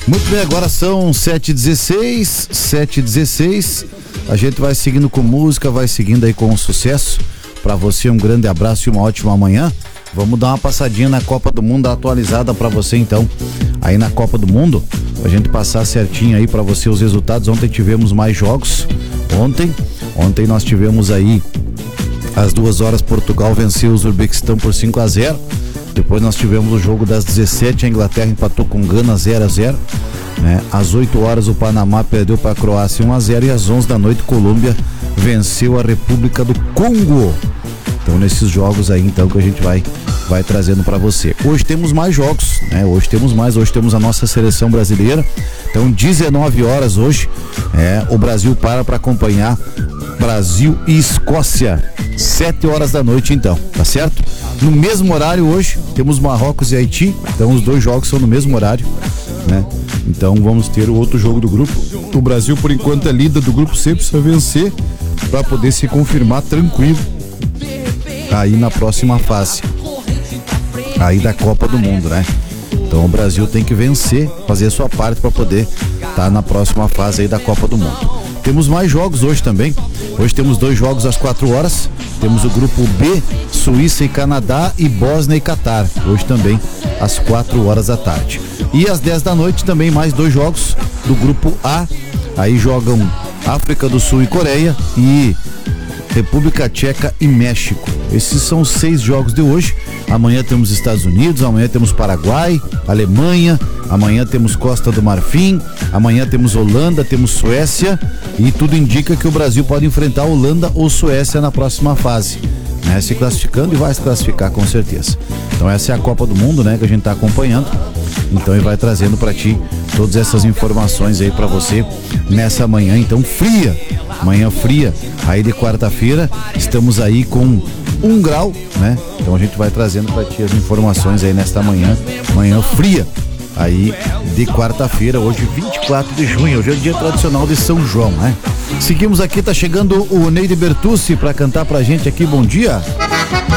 Muito bem, agora são 7h16. A gente vai seguindo com música, vai seguindo aí com sucesso. Pra você um grande abraço e uma ótima manhã. Vamos dar uma passadinha na Copa do Mundo atualizada pra você então. Aí na Copa do Mundo, pra gente passar certinho aí pra você os resultados. Ontem tivemos mais jogos. Ontem nós tivemos aí às 2h Portugal venceu o Uzbequistão por 5-0. Depois nós tivemos o jogo das 17, a Inglaterra empatou com Gana 0-0, né? Às 8h o Panamá perdeu para a Croácia 1-0 e às 11 da noite Colômbia venceu a República do Congo. Então nesses jogos aí então que a gente vai trazendo para você. Hoje temos mais jogos, né? Hoje temos a nossa seleção brasileira. Então 19h hoje, o Brasil para acompanhar Brasil e Escócia, 7h da noite então, tá certo? No mesmo horário hoje, temos Marrocos e Haiti, então os dois jogos são no mesmo horário, né? Então vamos ter o outro jogo do grupo. O Brasil, por enquanto, é líder do grupo C, precisa vencer para poder se confirmar tranquilo aí na próxima fase aí da Copa do Mundo, né? Então o Brasil tem que vencer, fazer a sua parte para poder estar na próxima fase aí da Copa do Mundo. Temos mais jogos hoje também. Hoje temos 2 jogos às 4h. Temos o grupo B, Suíça e Canadá e Bósnia e Catar. Hoje também às 4h da tarde. E às 10 da noite também mais 2 jogos do grupo A. Aí jogam África do Sul e Coreia e República Tcheca e México. Esses são os 6 jogos de hoje. Amanhã temos Estados Unidos, amanhã temos Paraguai, Alemanha, amanhã temos Costa do Marfim, amanhã temos Holanda, temos Suécia e tudo indica que o Brasil pode enfrentar Holanda ou Suécia na próxima fase, né? Se classificando e vai se classificar com certeza. Então essa é a Copa do Mundo, né? Que a gente tá acompanhando. Então ele vai trazendo para ti todas essas informações aí para você nessa manhã então fria, manhã fria aí de quarta-feira. Estamos aí com 1 grau, né? Então a gente vai trazendo para ti as informações aí nesta manhã fria aí de quarta-feira, hoje 24 de junho, hoje é o dia tradicional de São João, né? Seguimos aqui, tá chegando o Neide Bertucci para cantar pra gente aqui, bom dia.